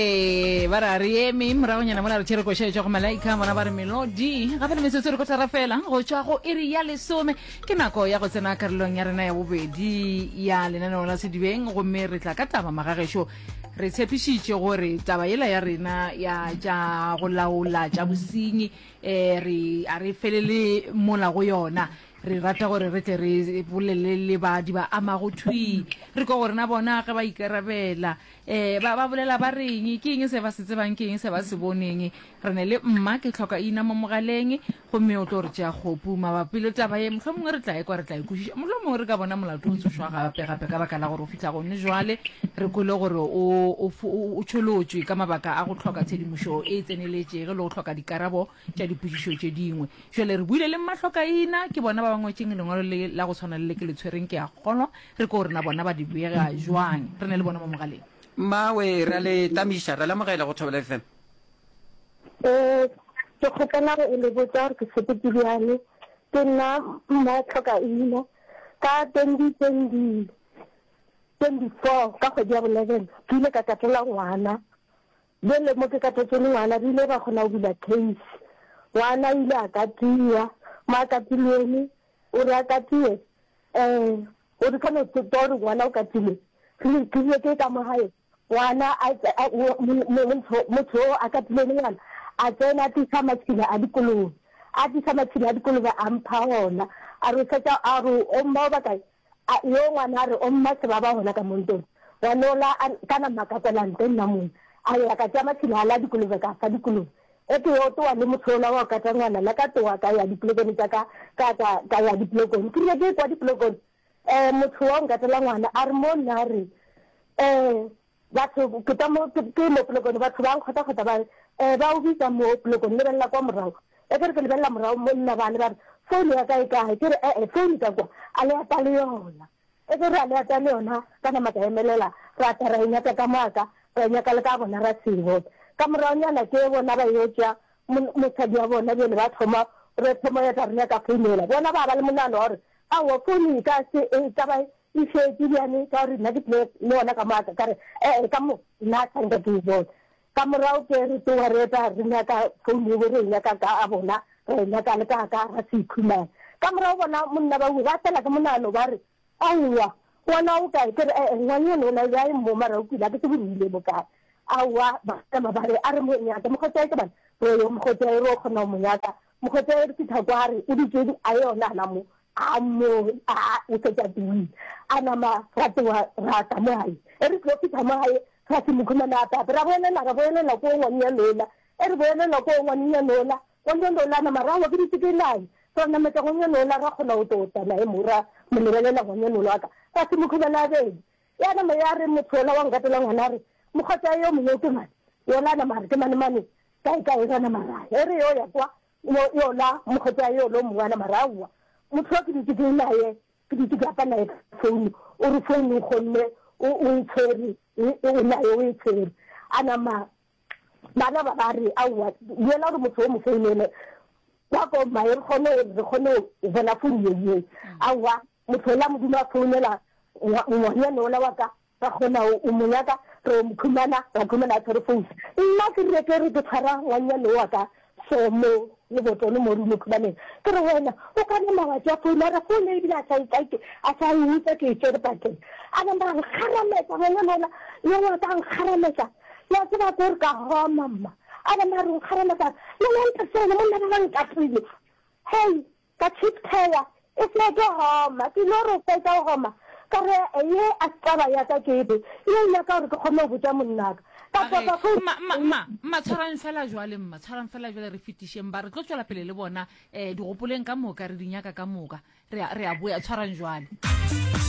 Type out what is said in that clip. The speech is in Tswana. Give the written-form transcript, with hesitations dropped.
ba ra re eme moragonyana mola re tšhere košaetša go malaika bona ba re melodi gape le metsotso re ko thara fela go tšwa go iri ya lesome ke nako ya go tsena karolong ya rena ya bobedi ya lenaneo la sedibeng gomme re tla ka taba magagešo re tshepišitše gore taba yela ya rena ya tša go laola tša bosenyi a re felele mola go yona re rata gore re tle re bolele le badi ba ama go thwi re ko gore na bona ge ba ikarabela ba bolela ba reng ke eng se ba se tsebang ke eng se ba se boneng re ne le mma ke tlhoka ina mo mogaleng gomme o tlo re tša kgopu mabapi le taba ye mohlho mongwe re tla ekwa re tla ikušiša mohlho mongwe re ka bona molato o tsošwa gape ka baka la gore o fitlha gone jwale re kole gore o tšholotswe ka mabaka a go tlhoka tshedimošo e tseneletšege le go tlhoka dikarabo tša dipušišo tše dingwe jale re buile le mmatlhokaina ke bona ba bangwetseng lengwalo la go tshwana le ke le tshwereng ke a kgonwa re ko gore na bona ba di buega jwang re ne le bona mo mogaleng mmawe re le tamiša re lamogela go Thobela FM ke kgopela go le botsa gore ke sepetse bjale ke nna mmatlhokaina ka 2024 ka kgwedi ya bo 11 ke ile ka katela ngwana bele mo ke katetšeng ngwana re ile ba kgona go bula case ngwana ile a katiwa ma katilweng o re a katie o re kgona go tori ngwana o katile ke ile ke ka mo hae ngwana motho a katilweng ngwana a tsena tisa matšhila a dikolobe a mpha ona a re fetša a re o mma o bakae yo ngwana a re o mma se ba ba gona ka montong ngwanola ka nama katelang teng nna mone a ya ka tša matšhila a la dikolobe ka fa dikolobe e ke yo towa le motlhola wa kata ngwana la ka towa ka ya dipolokone tša ka ya dipolokone ke ile ke kwa dipolokone motho wa nkatela ngwana a re mo nna a re batho ke mo polokone batho ba nkgotsa ba o bitsa mo polokone lebelela kwa morago e ke re ke lebelela morago mo nna bane ba re founu ya ka e kae ke re founu ka kwa a le ata le yona e ke re a le ata le yona ka nama ka emelela ra ta ra inyaka ka moaka ra inyaka le ka bona ra sebo ka morago nyana ke bona ba yotša mosadi wa bona bjele ba thoma re thoma ya tarina ka founela bona ba le monano wa gore awa founu e ka ba e šetse bjane ka gore nna ke tle le yona ka moaka ka re ka mo nna tshwanka ke e bona ka morago ke re towa re eta re nyaka founu ebe re nyaka ka a bona re nyaka le ka ra se ikhumana ka morago bona monna ba ba tela ka monano ba re aowa ngwana o kae ke re ngwanyana o na ya mo mara o kile a ke se borile bokae aowa batama ba re a re mo nyaka mokgotsa ke bana yo mokgotsa e ro khona mo nyaka mokgotsa e fitha kwa re o ditšedi a yona na mo o fetša tui a nama ratiwa rata mo hae e re tlo fitha mo hae ra se mokhumana tape ra boelela ko ngwanyanola e re boelela ko ngwanyanola ngwanyanola na marawa ke ditsekelae so na metsa ngwanyanola ra kgona go tota na e mora mo lebelela ngwanyanola ka ra se mokhumana bedi ya na ya re motlhola wa nkatela ngwana re mokgotsa yo mo yoke mane yona na mare ke mane ka e rana mara e re yo ya kwa yona mokgotsa yo lo mwana marawa motho ke ditsekelae ke ditsekapa na phone o re phone go nne o itshwere o na yo itshwere ana bana ba re awa yela re motho o mo founele wa ko ma re kgone bona phone ye awa motho la modimo a founela ngwana no la waka ra kgona o monyaka re mkhumana ra khumana tshwere phone nna ke re ke tshwara ngwana no waka so mo le botone mo rumo khumane ke re wena o ka nna wa tja phone ra phone e bila tsa a sa utsa ke tsere pate ana ba kharameta ngwana yo wa ta kharameta ya tsaba gore ka ho mama ana ma re kharameta le nna tsena mo nna ba nkatlile hey ka chiptaya e se go homa ke lo ro se go homa ka re ye a tsaba ya ka ke be ye ya ka re go kgona go botsa monnaka ka papa ma tshwarang fela jwale re fetišeng ba re tlo tswela pele le bona di gopoleng ka moka re dinyaka ka moka re a boya tshwarang jwale